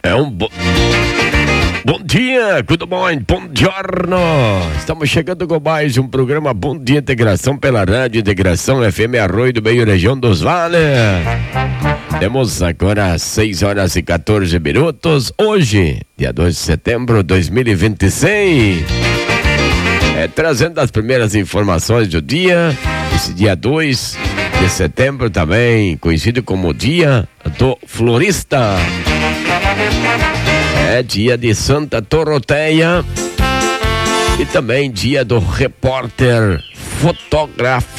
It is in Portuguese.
Bom dia, tudo bom? Bom giorno. Estamos chegando com mais um programa Bom Dia Integração pela Rádio Integração FM Arroio do Meio, região dos Vales. Temos agora 6h14. Hoje, dia 2 de setembro de 2026. Trazendo as primeiras informações do dia. Esse dia 2 de setembro também conhecido como Dia do Florista. É dia de Santa Doroteia e também dia do repórter fotógrafo.